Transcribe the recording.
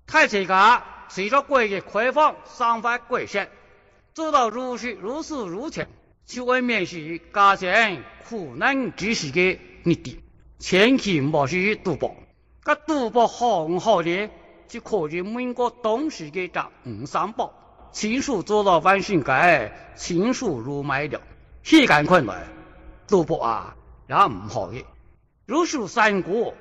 太子家随着国的开放，商贩改善，做到如是如此如此，就为免是家乡苦难之时的日子，千祈莫去赌博。个赌博好唔好呢？就可以每个当时嘅张三宝，亲属做到万幸街，亲属入买了。细干看来，赌博啊也唔好嘅。如数三国，